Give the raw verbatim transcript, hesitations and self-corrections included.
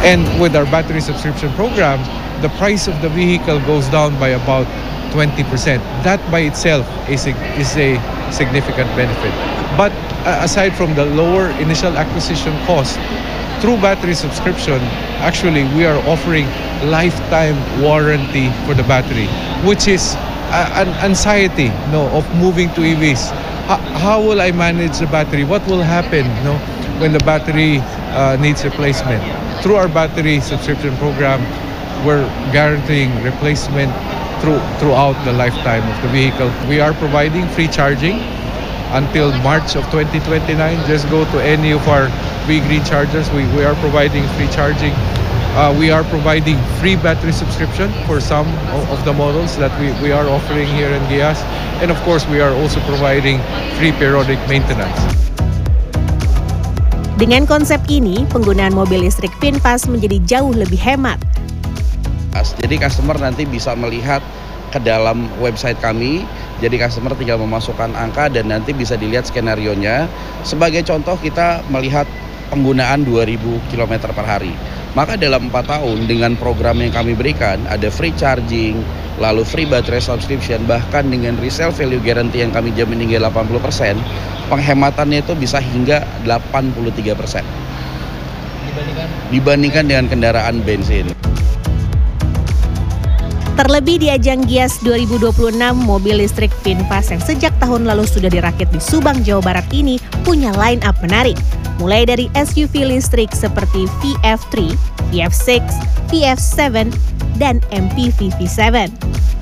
And with our battery subscription program, the price of the vehicle goes down by about twenty percent. That by itself is a, is a significant benefit. But uh, aside from the lower initial acquisition cost, through battery subscription, actually we are offering lifetime warranty for the battery, which is uh, an anxiety no, of moving to E Vs. How, how will I manage the battery? What will happen no, when the battery uh, needs replacement? Through our battery subscription program, we're guaranteeing replacement through, throughout the lifetime of the vehicle. We are providing free charging until March of twenty twenty-nine. Just go to any of our V-Green chargers. We, we are providing free charging. Uh, we are providing free battery subscription for some of, of the models that we, we are offering here in Gias. And of course, we are also providing free periodic maintenance. Dengan konsep ini, penggunaan mobil listrik VinFast menjadi jauh lebih hemat. Jadi customer nanti bisa melihat ke dalam website kami. Jadi customer tinggal memasukkan angka dan nanti bisa dilihat skenarionya. Sebagai contoh kita melihat penggunaan dua ribu kilometer per hari. Maka dalam empat tahun dengan program yang kami berikan ada free charging, lalu free battery subscription, bahkan dengan resale value guarantee yang kami jamin hingga delapan puluh persen, penghematannya itu bisa hingga delapan puluh tiga persen. Dibandingkan? Dibandingkan dengan kendaraan bensin. Terlebih di ajang Gias dua ribu dua puluh enam, mobil listrik VinFast yang sejak tahun lalu sudah dirakit di Subang, Jawa Barat ini punya line up menarik. Mulai dari S U V listrik seperti V F tiga, V F enam, V F tujuh, dan M P V V tujuh.